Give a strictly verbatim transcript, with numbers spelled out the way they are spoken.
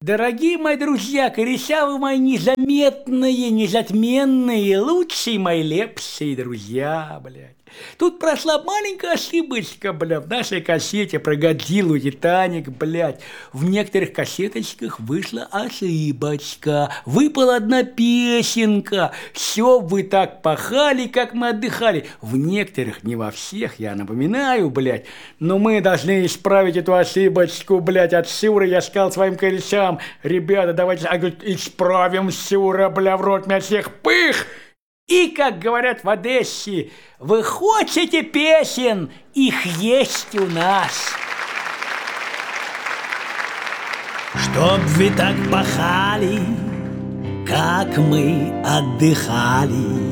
Дорогие мои друзья, кореша вы мои незаметные, незатменные, лучшие мои лепсие друзья, блядь. Тут прошла маленькая ошибочка, бля, в нашей кассете про Годзиллу, Титаник, блядь. В некоторых кассеточках вышла ошибочка. Выпала одна песенка. Все вы так пахали, как мы отдыхали. В некоторых, не во всех, я напоминаю, блядь. Но мы должны исправить эту ошибочку, блядь. От Сюра я сказал своим корешам: ребята, давайте исправим Сюра, бля, в рот меня всех пых! И, как говорят в Одессе, вы хотите песен, их есть у нас. Чтоб вы так пахали, как мы отдыхали,